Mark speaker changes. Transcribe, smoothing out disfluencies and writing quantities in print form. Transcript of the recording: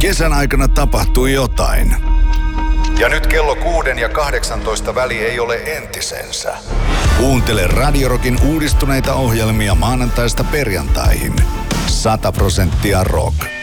Speaker 1: Kesän aikana tapahtui jotain. Ja nyt kello 6 ja 18 väli ei ole entisensä. Kuuntele Radio Rockin uudistuneita ohjelmia maanantaista perjantaihin. 100% rock.